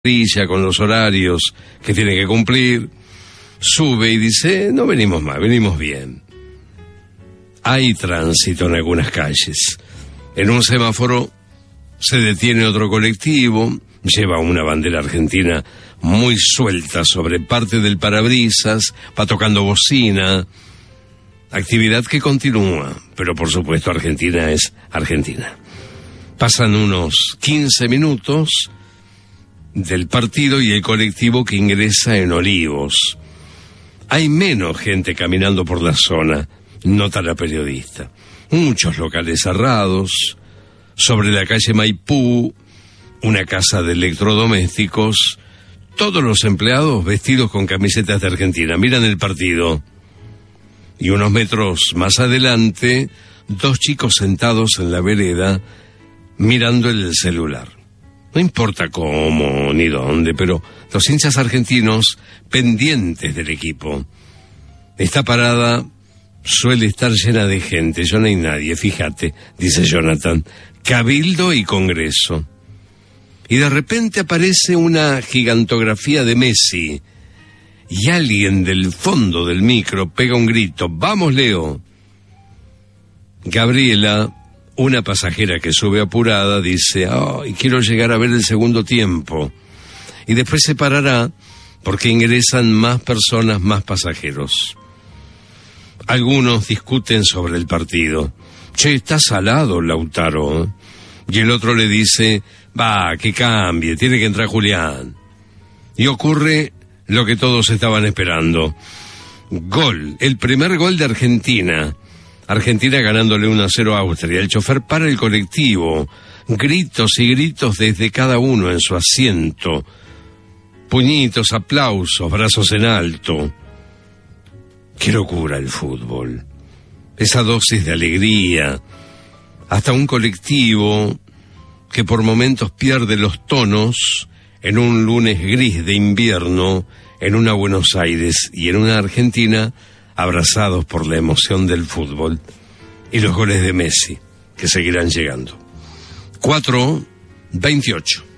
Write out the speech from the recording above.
con los horarios que tiene que cumplir, sube y dice, no venimos mal, venimos bien. Hay tránsito en algunas calles. En un semáforo se detiene otro colectivo, lleva una bandera argentina muy suelta sobre parte del parabrisas, va tocando bocina, actividad que continúa, pero por supuesto Argentina es Argentina. Pasan unos 15 minutos del partido y el colectivo que ingresa en Olivos. Hay menos gente caminando por la zona, nota la periodista. Muchos locales cerrados, sobre la calle Maipú, una casa de electrodomésticos, todos los empleados vestidos con camisetas de Argentina, miran el partido. Y unos metros más adelante, dos chicos sentados en la vereda, mirando el celular. No importa cómo ni dónde, pero los hinchas argentinos pendientes del equipo. Esta parada suele estar llena de gente, yo no hay nadie, fíjate, dice Jonathan, Cabildo y Congreso. Y de repente aparece una gigantografía de Messi, y alguien del fondo del micro pega un grito, ¡vamos, Leo! Gabriela, una pasajera que sube apurada, dice, quiero llegar a ver el segundo tiempo. Y después se parará porque ingresan más personas, más pasajeros. Algunos discuten sobre el partido. Che, está salado Lautaro. Y el otro le dice, que cambie, tiene que entrar Julián. Y ocurre lo que todos estaban esperando. Gol, el primer gol de Argentina. Argentina ganándole 1-0 a Austria. El chofer para el colectivo. Gritos y gritos desde cada uno en su asiento. Puñitos, aplausos, brazos en alto. Qué locura el fútbol. Esa dosis de alegría. Hasta un colectivo que por momentos pierde los tonos en un lunes gris de invierno, en una Buenos Aires y en una Argentina abrazados por la emoción del fútbol y los goles de Messi, que seguirán llegando. 4:28.